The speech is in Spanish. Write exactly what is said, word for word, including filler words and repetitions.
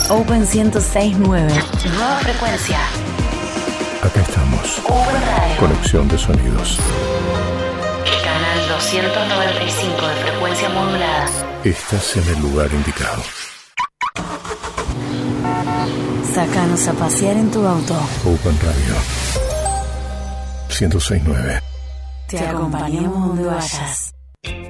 Open ciento seis punto nueve. Nueva frecuencia. Acá estamos. Open Radio. Conexión de sonidos. Canal doscientos noventa y cinco de frecuencia modulada. Estás en el lugar indicado. Sácanos a pasear en tu auto. Open Radio. ciento seis punto nueve. Te acompañamos donde vayas.